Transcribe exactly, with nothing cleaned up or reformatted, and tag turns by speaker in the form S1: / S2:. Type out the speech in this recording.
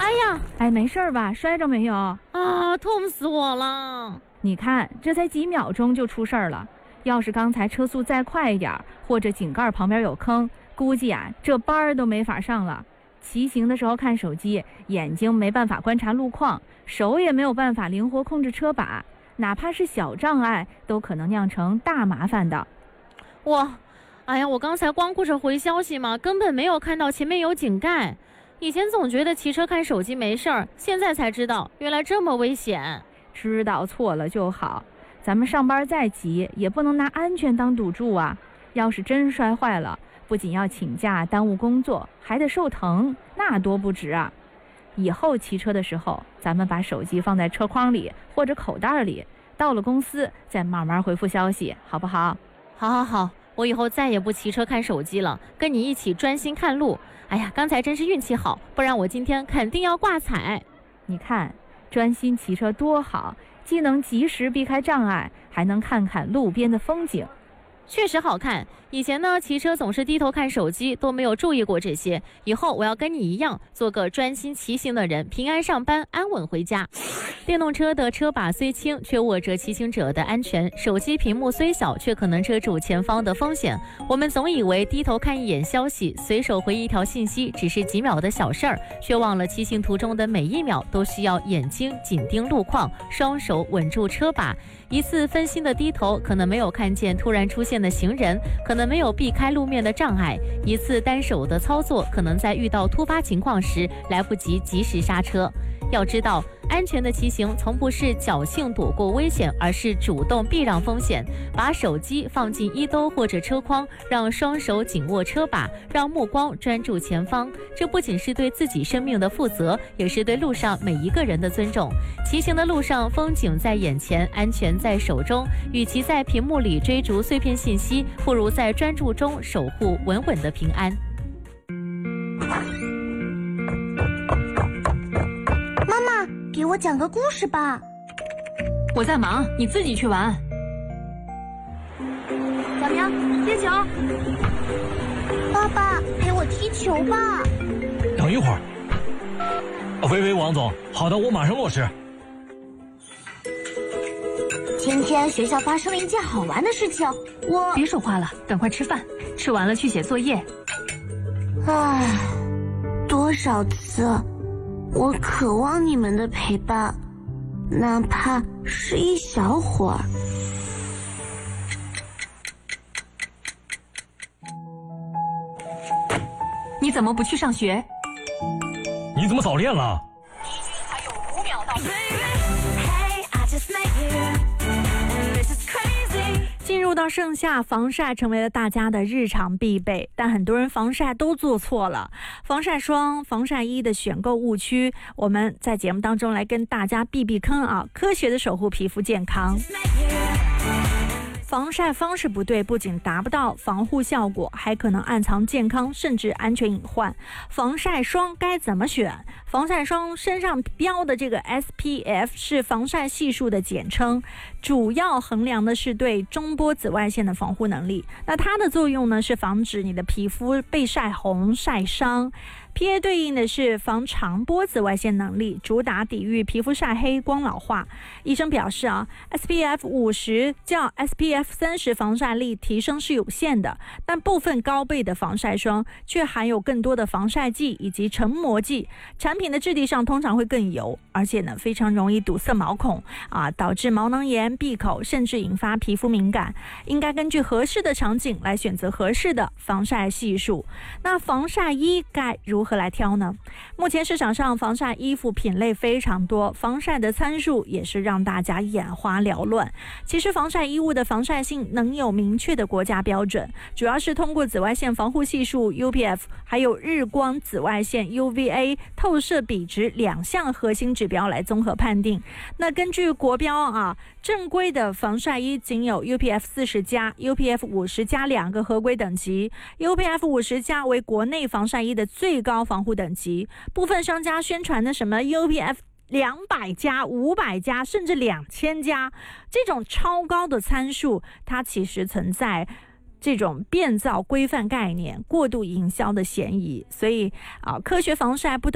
S1: 哎呀，
S2: 哎，没事吧？摔着没有？
S1: 啊，痛死我了！
S2: 你看，这才几秒钟就出事儿了。要是刚才车速再快一点，或者井盖旁边有坑，估计啊，这班儿都没法上了。骑行的时候看手机，眼睛没办法观察路况，手也没有办法灵活控制车把，哪怕是小障碍，都可能酿成大麻烦的。
S1: 我，哎呀，我刚才光顾着回消息嘛，根本没有看到前面有井盖。以前总觉得骑车看手机没事儿，现在才知道原来这么危险。
S2: 知道错了就好，咱们上班再急，也不能拿安全当赌注啊。要是真摔坏了，不仅要请假耽误工作，还得受疼，那多不值啊！以后骑车的时候，咱们把手机放在车筐里或者口袋里，到了公司再慢慢回复消息，好不好？
S1: 好好好，我以后再也不骑车看手机了，跟你一起专心看路。哎呀，刚才真是运气好，不然我今天肯定要挂彩。
S2: 你看，专心骑车多好，既能及时避开障碍，还能看看路边的风景。
S1: 确实好看，以前呢骑车总是低头看手机，都没有注意过这些。以后我要跟你一样，做个专心骑行的人，平安上班，安稳回家。电动车的车把虽轻，却握着骑行者的安全；手机屏幕虽小，却可能遮住前方的风险。我们总以为低头看一眼消息，随手回一条信息，只是几秒的小事儿，却忘了骑行途中的每一秒都需要眼睛紧盯路况，双手稳住车把。一次分心的低头，可能没有看见突然出现的行人，可能没有避开路面的障碍；一次单手的操作，可能在遇到突发情况时来不及及时刹车。要知道，安全的骑行从不是侥幸躲过危险，而是主动避让风险。把手机放进衣兜或者车筐，让双手紧握车把，让目光专注前方。这不仅是对自己生命的负责，也是对路上每一个人的尊重。骑行的路上，风景在眼前，安全在手中。与其在屏幕里追逐碎片信息，不如在专注中守护稳稳的平安。
S3: 妈妈，给我讲个故事吧。
S4: 我在忙，你自己去玩。
S2: 小明，接球。
S3: 爸爸，陪我踢球吧。
S5: 等一会儿。喂喂，王总，好的，我马上落实。
S3: 今天学校发生了一件好玩的事情，我
S4: 别说话了，赶快吃饭，吃完了去写作业。
S3: 唉，多少次我渴望你们的陪伴，哪怕是一小会儿。
S4: 你怎么不去上学？
S5: 你怎么早恋了？
S4: 还有五秒到。
S2: 进入到盛夏，防晒成为了大家的日常必备，但很多人防晒都做错了。防晒霜、防晒衣的选购误区，我们在节目当中来跟大家避避坑啊，科学的守护皮肤健康。防晒方式不对，不仅达不到防护效果，还可能暗藏健康甚至安全隐患。防晒霜该怎么选？防晒霜身上标的这个 S P F 是防晒系数的简称，主要衡量的是对中波紫外线的防护能力。那它的作用呢，是防止你的皮肤被晒红、晒伤。P A 对应的是防长波紫外线能力，主打抵御皮肤晒黑、光老化。医生表示啊 ，S P F 五十较 S P F 三十防晒力提升是有限的，但部分高倍的防晒霜却含有更多的防晒剂以及成膜剂，产品的质地上通常会更油，而且呢非常容易堵塞毛孔啊，导致毛囊炎、闭口，甚至引发皮肤敏感。应该根据合适的场景来选择合适的防晒系数。那防晒衣该如何来挑呢？目前市场上防晒衣服品类非常多，防晒的参数也是让大家眼花缭乱。其实防晒衣物的防晒性能有明确的国家标准，主要是通过紫外线防护系数 U P F 还有日光紫外线 U V A 透射比值两项核心指标来综合判定。那根据国标啊，正规的防晒衣仅有 U P F 四十加、U P F 五十加两个合规等级， U P F 五十加为国内防晒衣的最高防护等级。部分商家宣传的什么 U P F两百加、五百加，甚至两千加，这种超高的参数，它其实存在这种变造规范概念、过度营销的嫌疑。所以啊，科学防晒不